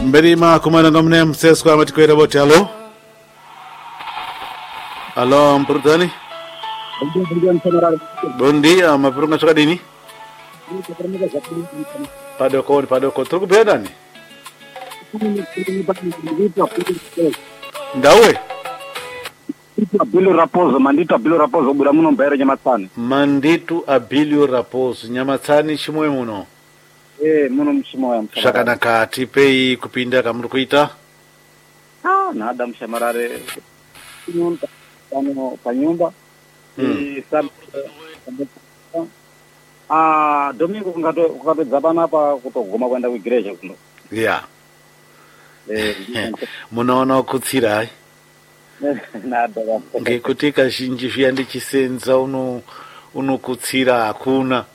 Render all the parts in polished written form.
Mberima kumana ngamne msesko amatikwera bote. Alo alo mpurutani bondi mapurunga soka dini padoko tuku bedani ndawe Abilio Raposo, Manditu Abilio Raposo, Buramuno Mbere Nyamatsani. Manditu Abilio Raposo, Nyamatsani shimwe muno. Muno mshimoya mshamarare. Shakana kati pei kupinda kamuru kuita? Nada mshamarare. Nyumba, kanyumba. Domingo kukato zabana hapa kutogoma kwenda kuigereja kuno. Yeah. Munono kutsirai. Ngekuti kazhinji zviyandi chisenza unokutsira hakuna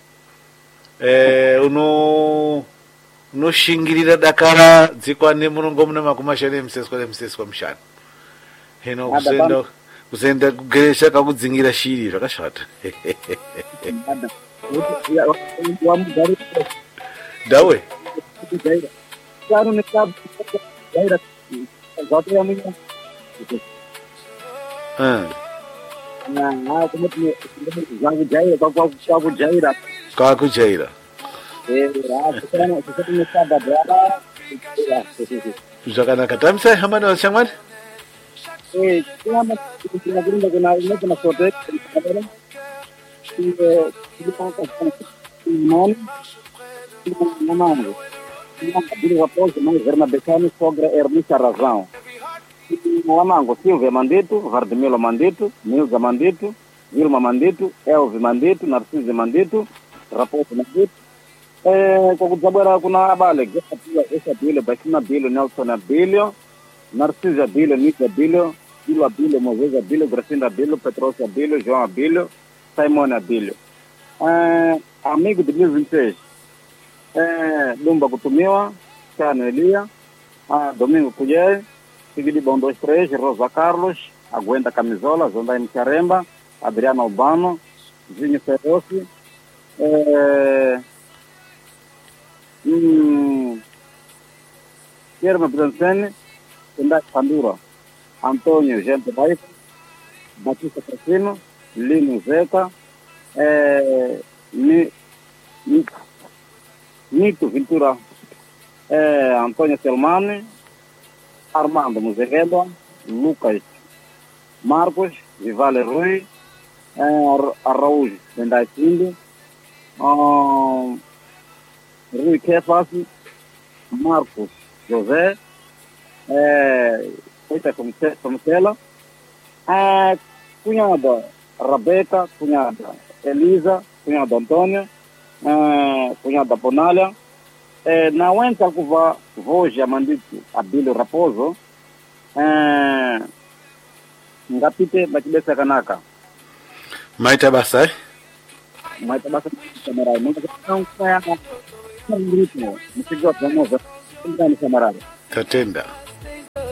unoshingirira dakara dzikwane murongo muna makumashane emseswa mushana hino kuzenda kugeresha kakudzingira shiri zvakashata dawe Kakujaira. Zvakanaka tamisa hamana washamwari? Lamango, Silvia Manditu, Vardemilo Manditu, Nilza Manditu, Vilma Manditu, Elvi Manditu, Narcise Manditu, Raposo Manditu. Kwa kuzabara kuna abale, Esa Bilio, Bakina Bilio, Nelson Abilio, Narcise Abilio, Nita Abilio, Ilo Abilio, Moses Abilio, Gracinda Abilio, Petros Abilio, João Abilio, Simone Abilio. Amigo de 2026. Dumba Kutumiwa, Cano Elia, Domingo Cujé, Seguido Bom 23, Rosa Carlos, Aguenta Camisola, Zondaine Caremba, Adriano Albano, Zinho Ferrosi, Guilherme Brancene, Tendai Pandura, Antônio Gente Baita, Batista Cassino, Lino Zeca, Nito Ventura, Antônio Selmane, Armando Muzegueba, Lucas Marcos, Vivale Rui, Araújo Tendai Findo, Rui Kefas, Marcos José, Eita Comicela, cunhada Rabeca, cunhada Elisa, cunhada Antônia, cunhada Bonalha, na uença que vai hoje a Manditu Abilio Raposo, ngapite batibesa kanaka. Maita basai? Maita basa samarai. Não kaya ritmo. Msigo famoso. Ndio samarai. Tatenda.